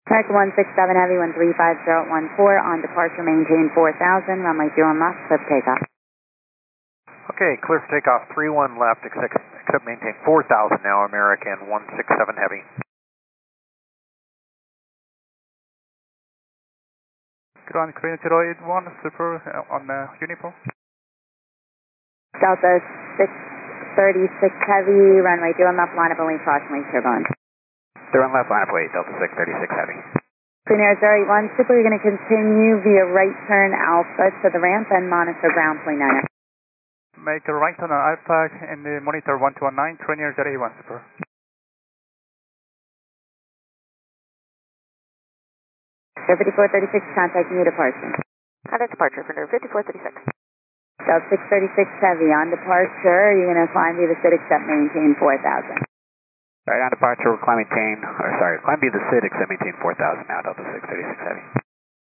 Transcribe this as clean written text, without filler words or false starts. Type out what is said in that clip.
American 167 Heavy, 135.014 on departure, maintain 4,000, runway 0 left, clear for takeoff. Okay, clear for takeoff, 31 left, except maintain 4,000 now, American 167 Heavy. Ground Korean 081, super on uniform. Delta 636 Heavy, runway 0 left, line up only approximately turbulent. 0 left, line up wait, Delta 636 Heavy. Queen Air 081 Super, you're going to continue via right turn Alpha to the ramp and monitor ground 29. Make a right turn on Alpha and monitor 1219, Queen Air 081 Super. 5436, contacting you departure. Contact departure for 5436. Delta 636 Heavy, on departure, you're going to climb via the SID except maintain 4,000. Alright, on departure, we'll climb via the SID except maintain 4,000 now, Delta 636 Heavy.